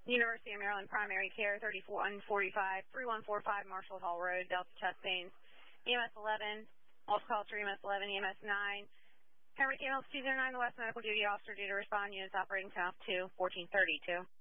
University of Maryland Primary Care, 3145 Marshall Hall Road, Delta Chest Pains. EMS 11, also call for EMS 11, EMS 9. Henry Camels 209, the West Medical Duty Officer due to respond. Units operating south to 1432.